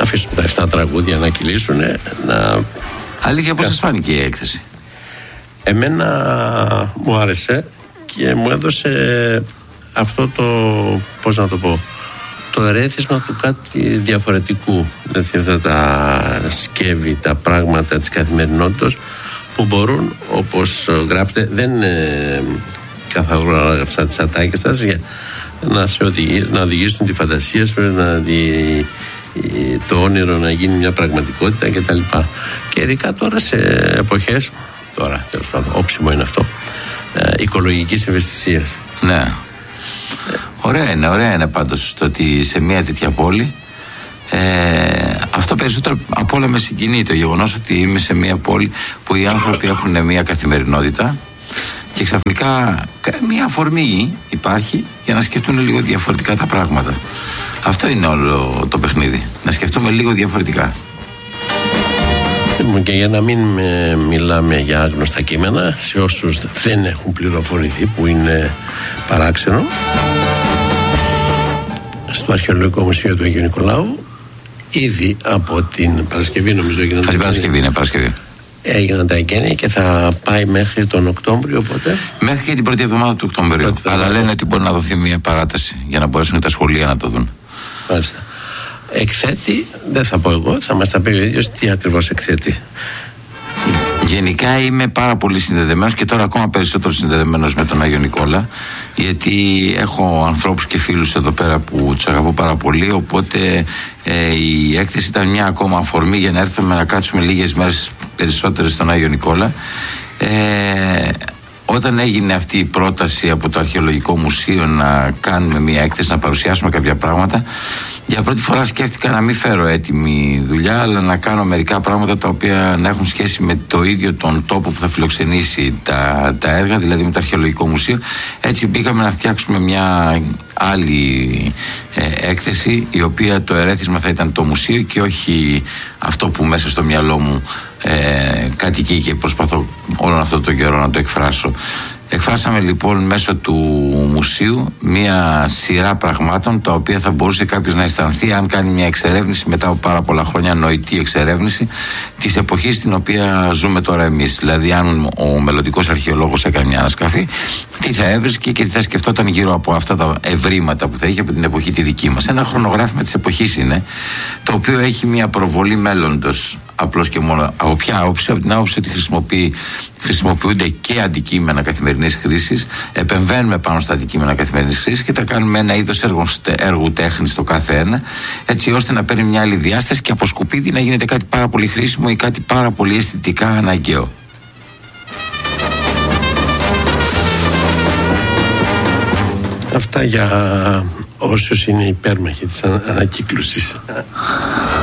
αφήσουμε τα 7 τραγούδια να κυλήσουν. Αλήθεια, πώς σας φάνηκε η έκθεση? Εμένα μου άρεσε και μου έδωσε αυτό το, πώς να το πω, το ερέθισμα του κάτι διαφορετικού. Δηλαδή αυτά τα σκεύη, τα πράγματα της καθημερινότητας που μπορούν, όπως γράφετε, δεν καθαρό να γράψα τις ατάκες σας, για να οδηγήσουν τη φαντασία σου, το όνειρο να γίνει μια πραγματικότητα κτλ. Και ειδικά τώρα σε εποχές, τώρα τέλος πάντων, όψιμο είναι αυτό, οικολογικής ευαισθησίας. Ναι. Ωραία είναι πάντως το ότι σε μια τέτοια πόλη, αυτό περισσότερο από όλα με συγκινεί, το γεγονός ότι είμαι σε μια πόλη που οι άνθρωποι έχουν μια καθημερινότητα και ξαφνικά μια αφορμή υπάρχει για να σκεφτούν λίγο διαφορετικά τα πράγματα. Αυτό είναι όλο το παιχνίδι, να σκεφτούμε λίγο διαφορετικά. Και για να μην μιλάμε για άγνωστα κείμενα, σε όσους δεν έχουν πληροφορηθεί, που είναι παράξενο, στο Αρχαιολογικό Μουσείο του Αγίου Νικολάου ήδη από την Παρασκευή, νομίζω έγιναν Παρασκευή. Έγιναν τα εγγένεια και θα πάει μέχρι τον Οκτώβριο, οπότε. Μέχρι και την πρώτη εβδομάδα του Οκτωβρίου. Αλλά λένε ότι μπορεί να δοθεί μια παράταση για να μπορέσουν τα σχολεία να το δουν. Μάλιστα. Εκθέτει, δεν θα πω εγώ, θα μας τα πει ο ίδιος τι ακριβώς εκθέτει. Γενικά είμαι πάρα πολύ συνδεδεμένος και τώρα ακόμα περισσότερο συνδεδεμένος με τον Άγιο Νικόλα, γιατί έχω ανθρώπους και φίλους εδώ πέρα που τους αγαπώ πάρα πολύ, οπότε η έκθεση ήταν μια ακόμα αφορμή για να έρθουμε να κάτσουμε λίγες μέρες περισσότερες στον Άγιο Νικόλα. Όταν έγινε αυτή η πρόταση από το Αρχαιολογικό Μουσείο να κάνουμε μια έκθεση, να παρουσιάσουμε κάποια πράγματα, για πρώτη φορά σκέφτηκα να μην φέρω έτοιμη δουλειά, αλλά να κάνω μερικά πράγματα τα οποία να έχουν σχέση με το ίδιο τον τόπο που θα φιλοξενήσει τα έργα, δηλαδή με το Αρχαιολογικό Μουσείο. Έτσι μπήκαμε να φτιάξουμε μια άλλη έκθεση, η οποία το ερέθισμα θα ήταν το μουσείο και όχι αυτό που μέσα στο μυαλό μου κατοικεί και προσπαθώ όλον αυτό τον καιρό να το εκφράσω. Εκφράσαμε λοιπόν μέσω του μουσείου μία σειρά πραγμάτων, τα οποία θα μπορούσε κάποιος να αισθανθεί αν κάνει μια εξερεύνηση μετά από πάρα πολλά χρόνια, νοητή εξερεύνηση της εποχής στην οποία ζούμε τώρα εμείς. Δηλαδή, αν ο μελλοντικός αρχαιολόγος έκανε μια ανασκαφή, τι θα έβρισκε και τι θα σκεφτόταν γύρω από αυτά τα ευρήματα που θα είχε από την εποχή τη δική μας. Ένα χρονογράφημα της εποχής είναι, το οποίο έχει μια προβολή μέλλοντος. Απλώς και μόνο από ποια άποψη? Από την άποψη ότι χρησιμοποιούνται και αντικείμενα καθημερινής χρήσης, επεμβαίνουμε πάνω στα αντικείμενα καθημερινής χρήσης και τα κάνουμε ένα είδος έργου τέχνης το κάθε ένα, έτσι ώστε να παίρνει μια άλλη διάσταση και από σκουπίδι να γίνεται κάτι πάρα πολύ χρήσιμο ή κάτι πάρα πολύ αισθητικά αναγκαίο. Αυτά για όσους είναι υπέρμαχοι της ανακύκλωσης.